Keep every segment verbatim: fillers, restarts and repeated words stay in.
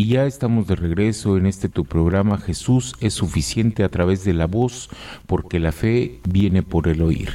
Y ya estamos de regreso en este tu programa Jesús es suficiente a través de la voz, porque la fe viene por el oír.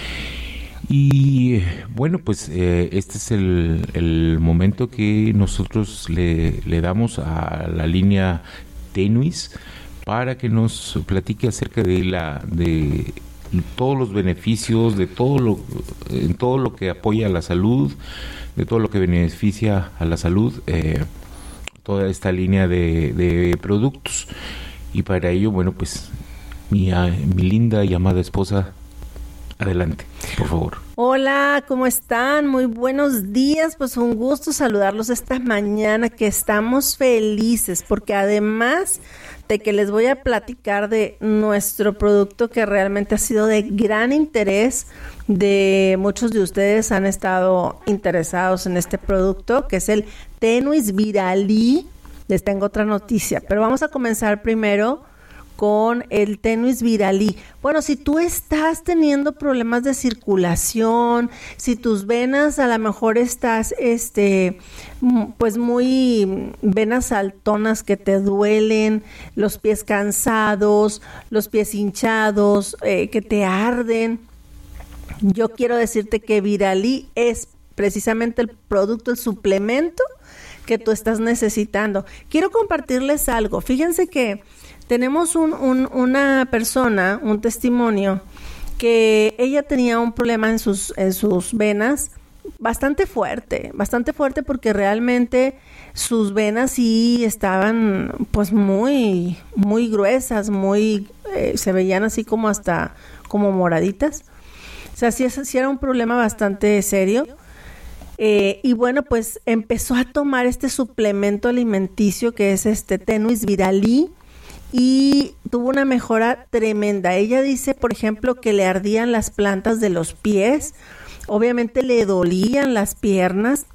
Y bueno, pues eh, este es el, el momento que nosotros le, le damos a la línea Tenuis para que nos platique acerca de la de todos los beneficios, de todo lo, en todo lo que apoya a la salud, de todo lo que beneficia a la salud, eh, toda esta línea de, de productos. Y para ello, bueno, pues mi, mi linda y amada esposa, adelante, por favor. Hola, ¿cómo están? Muy buenos días, pues un gusto saludarlos esta mañana, que estamos felices porque además de que les voy a platicar de nuestro producto que realmente ha sido de gran interés, de muchos de ustedes han estado interesados en este producto, que es el Tenuis Virali. Les tengo otra noticia, pero vamos a comenzar primero con el Tenuis Virali. Bueno, si tú estás teniendo problemas de circulación, si tus venas a lo mejor estás, este, pues muy venas saltonas que te duelen, los pies cansados, los pies hinchados, eh, que te arden, yo quiero decirte que Virali es precisamente el producto, el suplemento que tú estás necesitando. Quiero compartirles algo. Fíjense que tenemos un, un, una persona, un testimonio, que ella tenía un problema en sus, en sus venas bastante fuerte, bastante fuerte porque realmente sus venas sí estaban pues muy, muy gruesas, muy, eh, se veían así como hasta como moraditas. O sea, sí, sí era un problema bastante serio. Eh, y bueno, pues empezó a tomar este suplemento alimenticio que es este Tenuis Virali, y tuvo una mejora tremenda. Ella dice, por ejemplo, que le ardían las plantas de los pies, obviamente le dolían las piernas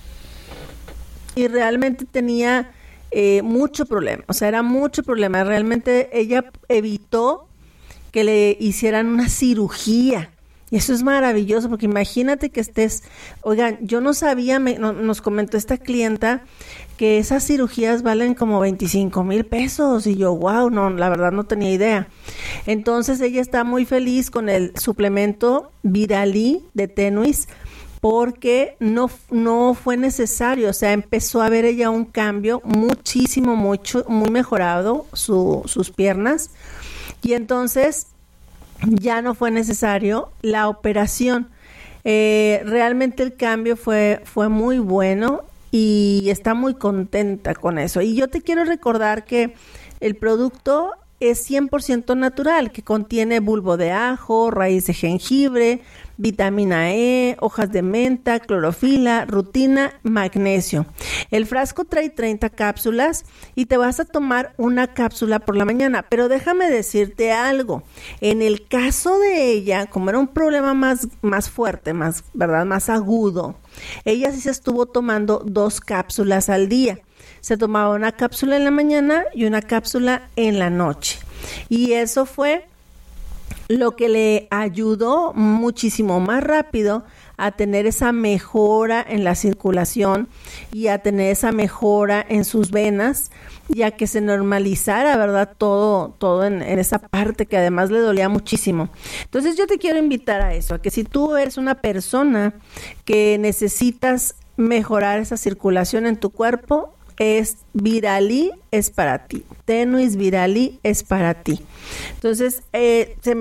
y realmente tenía eh, mucho problema, o sea, era mucho problema. Realmente ella evitó que le hicieran una cirugía. Y eso es maravilloso, porque imagínate que estés, oigan, yo no sabía, me, no, nos comentó esta clienta que esas cirugías valen como veinticinco mil pesos, y yo, wow, no, la verdad no tenía idea. Entonces ella está muy feliz con el suplemento Virali de Tenuis, porque no, no fue necesario, o sea, empezó a ver ella un cambio muchísimo, mucho, muy mejorado su, sus piernas, y entonces ya no fue necesario la operación. Eh, realmente el cambio fue, fue muy bueno y está muy contenta con eso. Y yo te quiero recordar que el producto es cien por ciento natural, que contiene bulbo de ajo, raíz de jengibre, vitamina E, hojas de menta, clorofila, rutina, magnesio. El frasco trae treinta cápsulas y te vas a tomar una cápsula por la mañana. Pero déjame decirte algo. En el caso de ella, como era un problema más, más fuerte, más, ¿verdad? Más agudo, ella sí se estuvo tomando dos cápsulas al día. Se tomaba una cápsula en la mañana y una cápsula en la noche. Y eso fue lo que le ayudó muchísimo más rápido a tener esa mejora en la circulación y a tener esa mejora en sus venas, y a que se normalizara, ¿verdad? Todo, todo en, en esa parte que además le dolía muchísimo. Entonces yo te quiero invitar a eso, a que si tú eres una persona que necesitas mejorar esa circulación en tu cuerpo, es Virali, es para ti. Tenuis Virali es para ti. Entonces, eh, se me